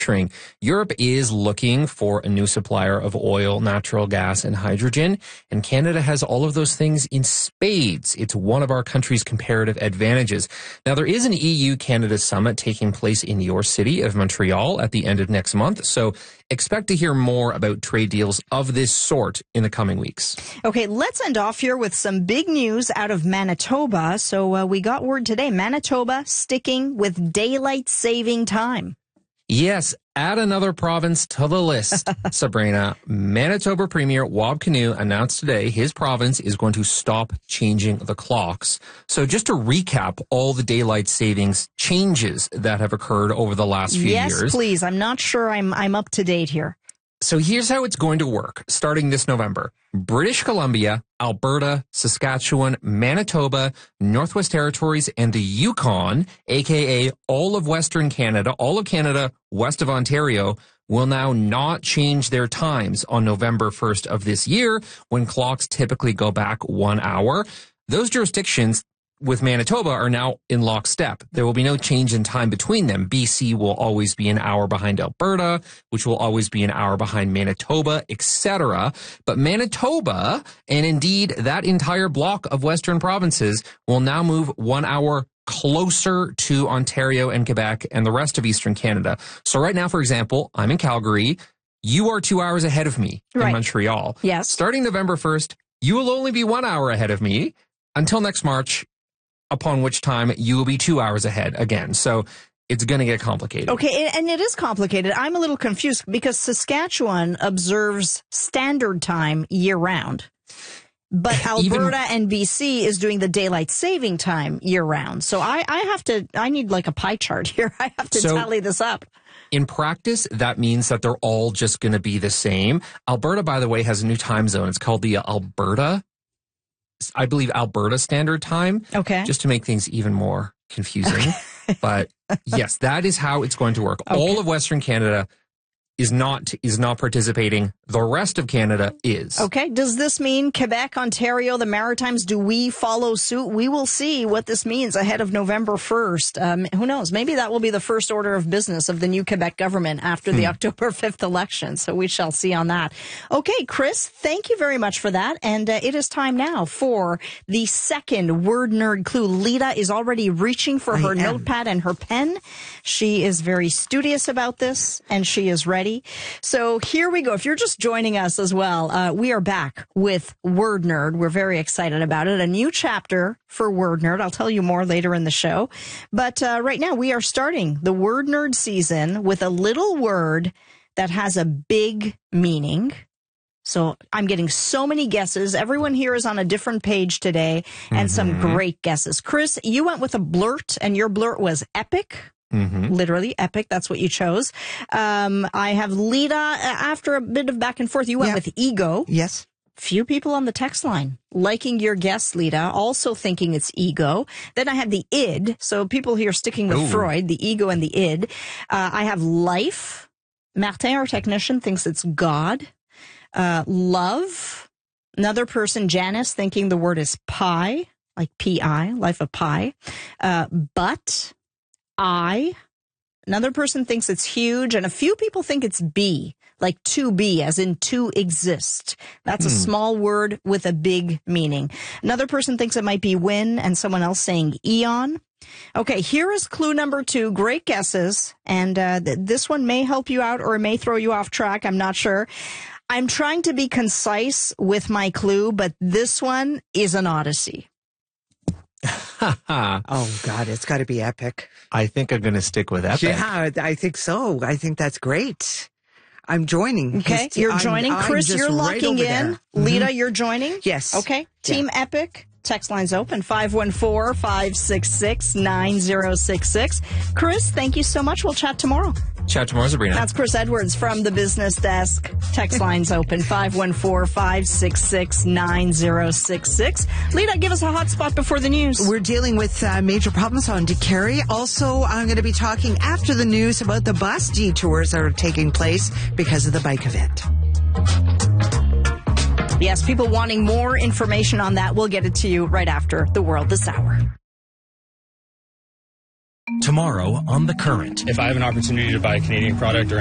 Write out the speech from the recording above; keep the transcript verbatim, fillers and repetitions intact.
Europe is looking for a new supplier of oil, natural gas, and hydrogen, and Canada has all of those things in spades. It's one of our country's comparative advantages. Now, there is an E U-Canada summit taking place in your city of Montreal at the end of next month, so expect to hear more about trade deals of this sort in the coming weeks. Okay, let's end off here with some big news out of Manitoba. So uh, we got word today, Manitoba sticking with daylight saving time. Yes, add another province to the list, Sabrina. Manitoba Premier Wab Kinew announced today his province is going to stop changing the clocks. So just to recap all the daylight savings changes that have occurred over the last few yes, years. Yes, please. I'm not sure I'm I'm up to date here. So here's how it's going to work starting this November. British Columbia, Alberta, Saskatchewan, Manitoba, Northwest Territories, and the Yukon, aka all of Western Canada, all of Canada west of Ontario, will now not change their times on November first of this year when clocks typically go back one hour. Those jurisdictions with Manitoba are now in lockstep. There will be no change in time between them. B C will always be an hour behind Alberta, which will always be an hour behind Manitoba, et cetera. But Manitoba, and indeed that entire block of Western provinces, will now move one hour closer to Ontario and Quebec and the rest of Eastern Canada. So right now, for example, I'm in Calgary. You are two hours ahead of me right. in Montreal. Yes. Starting November first, you will only be one hour ahead of me until next March, upon which time you will be two hours ahead again. So it's going to get complicated. Okay, and it is complicated. I'm a little confused because Saskatchewan observes standard time year-round. But Alberta Even, and B C is doing the daylight saving time year-round. So I, I have to, I need like a pie chart here. I have to so, tally this up. In practice, that means that they're all just going to be the same. Alberta, by the way, has a new time zone. It's called the Alberta I believe Alberta Standard Time. Okay. Just to make things even more confusing. Okay. But yes, that is how it's going to work. Okay. All of Western Canada is not is not participating. The rest of Canada is. Okay. Does this mean Quebec, Ontario, the Maritimes, do we follow suit? We will see what this means ahead of November first. Um, who knows? Maybe that will be the first order of business of the new Quebec government after the hmm. October fifth election. So we shall see on that. Okay, Chris, thank you very much for that. And uh, it is time now for the second word nerd clue. Lita is already reaching for I her am. notepad and her pen. She is very studious about this and she is ready. So here we go. If you're just joining us as well, uh, we are back with Word Nerd. We're very excited about it. A new chapter for Word Nerd. I'll tell you more later in the show. But uh, right now we are starting the Word Nerd season with a little word that has a big meaning. So I'm getting so many guesses. Everyone here is on a different page today and mm-hmm. some great guesses. Chris, you went with a blurt and your blurt was epic. Mm-hmm. Literally epic. That's what you chose. Um, I have Lita. After a bit of back and forth, you went yeah. with ego. Yes. Few people on the text line liking your guess, Lita, also thinking it's ego. Then I have the id. So people here sticking with Ooh. Freud, the ego and the id. Uh, I have life. Martin, our technician, thinks it's God. Uh, love. Another person, Janice, thinking the word is pi, like P I, life of pi. Uh, but. I. Another person thinks it's huge, and a few people think it's B, like to be, as in to exist. That's hmm. a small word with a big meaning. Another person thinks it might be win, and someone else saying eon. Okay, here is clue number two. Great guesses, and uh, th- this one may help you out or it may throw you off track. I'm not sure. I'm trying to be concise with my clue, but this one is an odyssey. Oh, God, it's got to be epic. I think I'm going to stick with epic. Yeah, I think so. I think that's great. I'm joining. Okay, t- you're I'm, joining. I'm Chris, you're right locking in. Mm-hmm. Lita, you're joining? Yes. Okay, Team yeah. Epic. Text line's open, five one four, five six six, nine zero six six. Chris, thank you so much. We'll chat tomorrow. Chat tomorrow, Sabrina. That's Chris Edwards from the business desk. Text line's open, five one four, five six six, nine zero six six. Lita, give us a hot spot before the news. We're dealing with uh, major problems on DeCarey. Also, I'm going to be talking after the news about the bus detours that are taking place because of the bike event. Yes, people wanting more information on that. We'll get it to you right after the world this hour. Tomorrow on The Current. If I have an opportunity to buy a Canadian product or